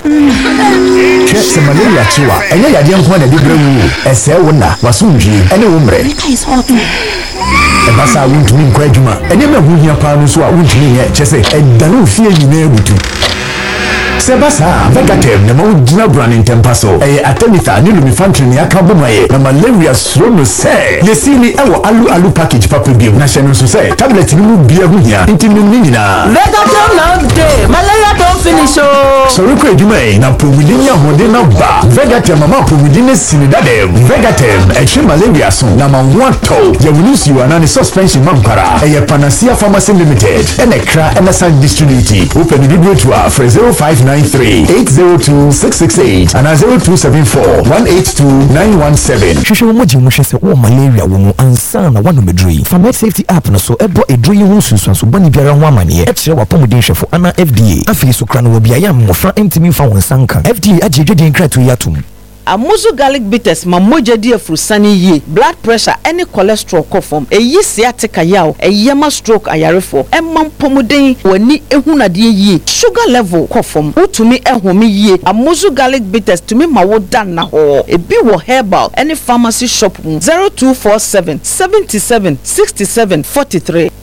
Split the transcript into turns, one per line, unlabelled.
Check malaria chiwa. Enya yade nko na de brewu. Ese wona wasumdwi ene wo mre. Ebasa wuntumi nkwa adwuma. Enya me hu hia pa no so a wuntumi ye chese edanu fie nyina ebutu. Sebasa Vegatem na mawudina brand in Tempaso Atenita ni lumifantry ni akabomaye na malaria srono se yesili ewo alu package papi na shenu so se tablet ni mu bia hunya inti nyina
Vegatem na day malaria don't finish oh
so reko eduma na promidini ahode na ba Vegatem mama promidini sinidade Vegatem eche malaria so na manwato ya wunusi wana ni suspension mampara Panacea Pharmacy Limited enekra MSN distributor open the video to for 0593 802-668 and 0274-182-917.
Shushu moji mushese o malaria wo ansa na wanu medri. Famet safety app na so ebo edri hu sunsun so bani biara ho amane e kire wa pomuden hwefo ana FDA. Afi so kra no bia ya mmofra ntimi fa won sanka. FDA agedwedin kratu yatum.
Amuzu garlic bitters mamoja di afrusani ye blood pressure any cholesterol kofom eyi sciatica yaw eyema stroke ayarefo emam pomuden wani ehunade ye sugar level kofom utumi ehome ye Amuzu garlic bitters tumi mawodan na ho ebi wo herbal any pharmacy shop 0247 77 67 43